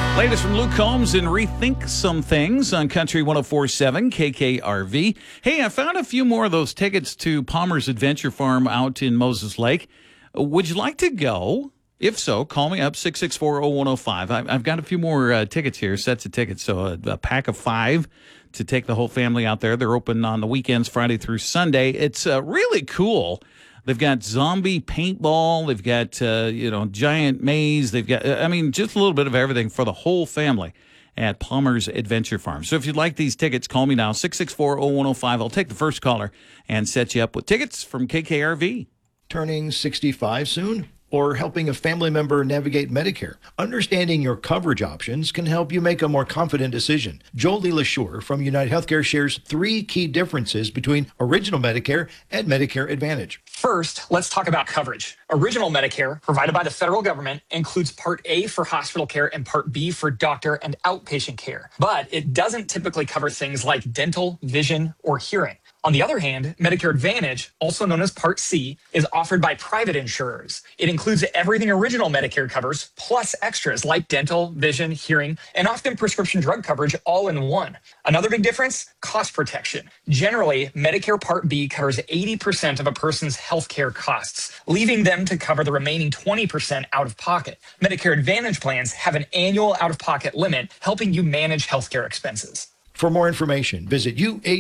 Latest from Luke Combs and Rethink Some Things on Country 104.7 KKRV. Hey, I found a few more of those tickets to Palmer's Adventure Farm out in Moses Lake. Would you like to go? If so, call me up, 664-0105. I've got a few more tickets here, sets of tickets. So a pack of 5 to take the whole family out there. They're open on the weekends, Friday through Sunday. It's really cool. They've got zombie paintball. They've got, giant maze. They've got, just a little bit of everything for the whole family at Palmer's Adventure Farm. So if you'd like these tickets, call me now, 664-0105. I'll take the first caller and set you up with tickets from KKRV. Turning 65 soon? Or helping a family member navigate Medicare? Understanding your coverage options can help you make a more confident decision. Jolie LaSure from United Healthcare shares 3 key differences between Original Medicare and Medicare Advantage. First, let's talk about coverage. Original Medicare, provided by the federal government, includes Part A for hospital care and Part B for doctor and outpatient care. But it doesn't typically cover things like dental, vision, or hearing. On the other hand, Medicare Advantage, also known as Part C, is offered by private insurers. It includes everything Original Medicare covers, plus extras like dental, vision, hearing, and often prescription drug coverage all in one. Another big difference, cost protection. Generally, Medicare Part B covers 80% of a person's healthcare costs, leaving them to cover the remaining 20% out of pocket. Medicare Advantage plans have an annual out-of-pocket limit, helping you manage healthcare expenses. For more information, visit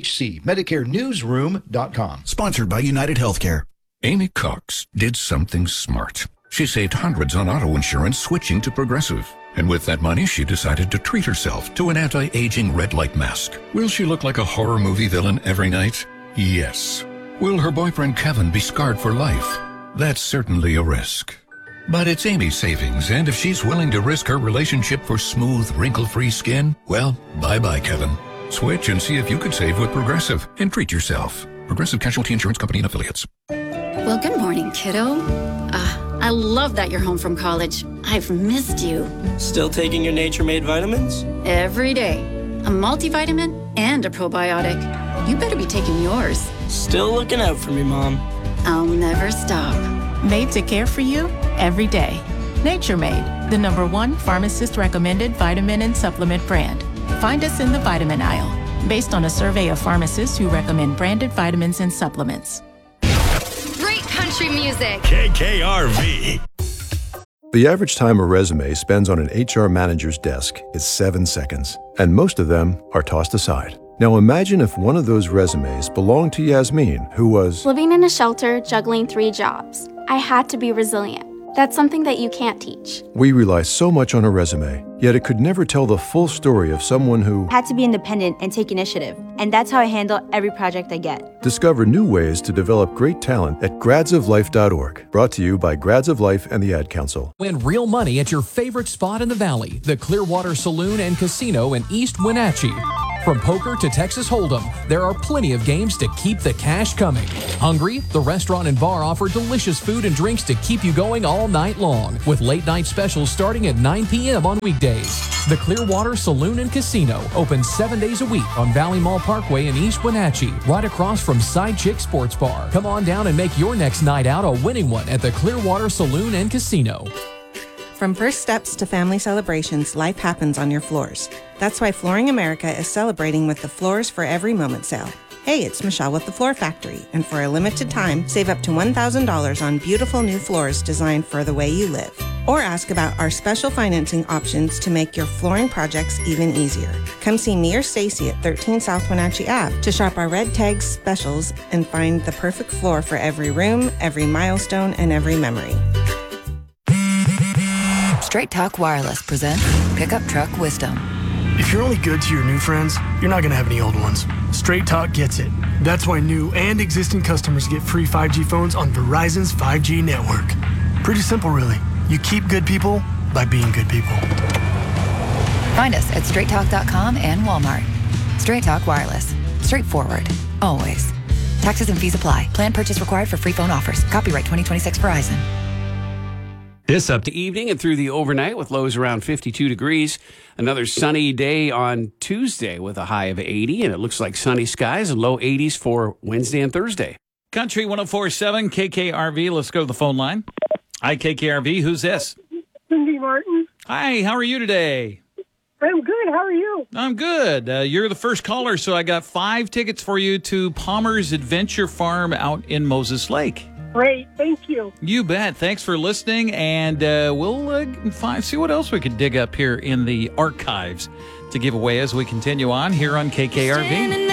uhcmedicarenewsroom.com. Sponsored by United Healthcare. Amy Cox did something smart. She saved hundreds on auto insurance switching to Progressive. And with that money, she decided to treat herself to an anti-aging red light mask. Will she look like a horror movie villain every night? Yes. Will her boyfriend Kevin be scarred for life? That's certainly a risk. But it's Amy's savings, and if she's willing to risk her relationship for smooth, wrinkle-free skin, well, bye-bye, Kevin. Switch and see if you could save with Progressive and treat yourself. Progressive Casualty Insurance Company and Affiliates. Well, good morning, kiddo. I love that you're home from college. I've missed you. Still taking your Nature Made vitamins? Every day. A multivitamin and a probiotic. You better be taking yours. Still looking out for me, Mom. I'll never stop. Made to care for you every day. Nature Made, the #1 pharmacist-recommended vitamin and supplement brand. Find us in the vitamin aisle, based on a survey of pharmacists who recommend branded vitamins and supplements. Great country music. KKRV. The average time a resume spends on an HR manager's desk is 7 seconds, and most of them are tossed aside. Now imagine if one of those resumes belonged to Yasmin, who was living in a shelter, juggling 3 jobs. I had to be resilient. That's something that you can't teach. We rely so much on a resume, yet it could never tell the full story of someone who had to be independent and take initiative. And that's how I handle every project I get. Discover new ways to develop great talent at gradsoflife.org. Brought to you by Grads of Life and the Ad Council. Win real money at your favorite spot in the Valley, the Clearwater Saloon and Casino in East Wenatchee. From poker to Texas Hold'em, there are plenty of games to keep the cash coming. Hungry? The restaurant and bar offer delicious food and drinks to keep you going all night long, with late-night specials starting at 9 p.m. on weekdays. The Clearwater Saloon and Casino, open 7 days a week on Valley Mall Parkway in East Wenatchee, right across from Side Chick Sports Bar. Come on down and make your next night out a winning one at the Clearwater Saloon and Casino. From first steps to family celebrations, life happens on your floors. That's why Flooring America is celebrating with the Floors for Every Moment sale. Hey, it's Michelle with the Floor Factory, and for a limited time, save up to $1,000 on beautiful new floors designed for the way you live. Or ask about our special financing options to make your flooring projects even easier. Come see me or Stacy at 13 South Wenatchee Ave to shop our red tags specials and find the perfect floor for every room, every milestone, and every memory. Straight Talk Wireless presents Pickup Truck Wisdom. If you're only good to your new friends, you're not going to have any old ones. Straight Talk gets it. That's why new and existing customers get free 5G phones on Verizon's 5G network. Pretty simple, really. You keep good people by being good people. Find us at straighttalk.com and Walmart. Straight Talk Wireless. Straightforward. Always. Taxes and fees apply. Plan purchase required for free phone offers. Copyright 2026 Verizon. This up to evening and through the overnight with lows around 52 degrees. Another sunny day on Tuesday with a high of 80, and it looks like sunny skies and low 80s for Wednesday and Thursday. Country 104.7 KKRV. Let's go to the phone line. Hi, KKRV. Who's this? Cindy Martin. Hi, how are you today? I'm good. How are you? I'm good. You're the first caller, so I got 5 tickets for you to Palmer's Adventure Farm out in Moses Lake. Great. Thank you. You bet. Thanks for listening, and we'll see what else we could dig up here in the archives to give away as we continue on here on KKRV.